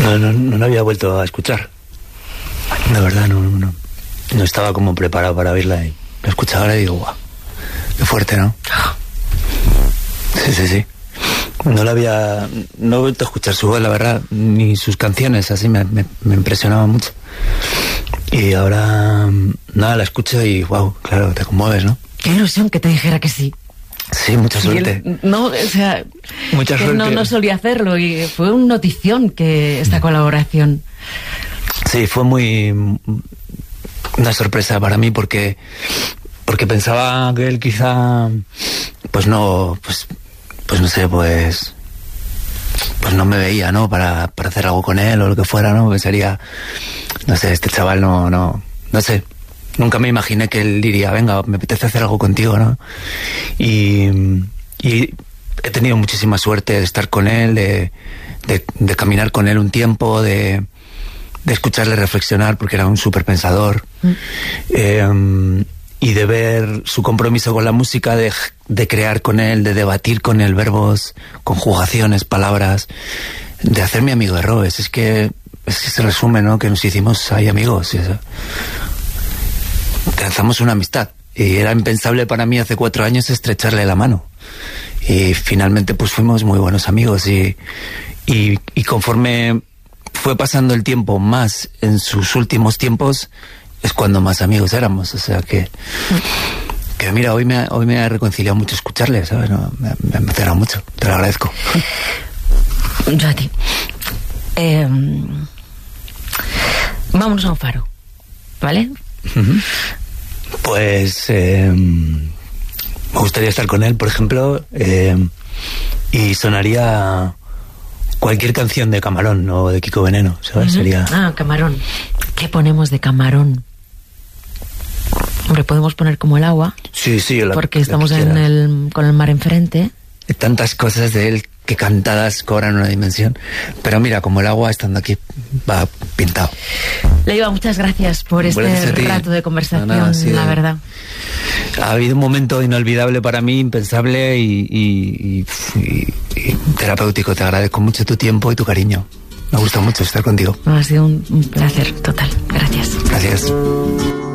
No había vuelto a escuchar. De verdad, no estaba como preparado para oírla y la escuchaba ahora y digo, guau, qué fuerte, ¿no? Sí. No he vuelto a escuchar su voz, la verdad, ni sus canciones, así me impresionaba mucho. Y ahora, nada, la escucho y wow, claro, te conmueves, ¿no? Qué ilusión que te dijera que sí. Sí, mucha suerte. No, o sea, mucha suerte. No solía hacerlo y fue una notición que esta colaboración. Sí, fue una sorpresa para mí porque pensaba que él quizá pues no sé, pues no me veía, ¿no? Para hacer algo con él o lo que fuera, ¿no? Que sería, no sé, este chaval no sé. Nunca me imaginé que él diría, venga, me apetece hacer algo contigo, ¿no? Y he tenido muchísima suerte de estar con él, de caminar con él un tiempo, de escucharle reflexionar, porque era un súper pensador. Y de ver su compromiso con la música, de crear con él, de debatir con él verbos, conjugaciones, palabras, de hacerme amigo de Robes. Es que se resume, ¿no? Que nos hicimos ahí amigos. Y eso. Trazamos una amistad. Y era impensable para mí hace 4 años estrecharle la mano. Y finalmente pues fuimos muy buenos amigos. Y conforme fue pasando el tiempo más en sus últimos tiempos, es cuando más amigos éramos. O sea que mira, hoy me ha reconciliado mucho escucharle, ¿sabes? No, me ha emocionado mucho, te lo agradezco. Yo a ti. Vámonos a un faro, ¿vale? Pues me gustaría estar con él, por ejemplo, y sonaría cualquier canción de Camarón o de Kiko Veneno, ¿sabes? Sería... Camarón. ¿Qué ponemos de Camarón? Hombre, podemos poner Como el agua. Sí, porque estamos con el mar enfrente. Hay tantas cosas de él que cantadas cobran una dimensión. Pero mira, Como el agua, estando aquí, va pintado. Leiva, muchas gracias por este rato de conversación, la verdad. Ha habido un momento inolvidable para mí, impensable y terapéutico. Te agradezco mucho tu tiempo y tu cariño. Me ha gustado mucho estar contigo. Ha sido un placer total. Gracias. Gracias.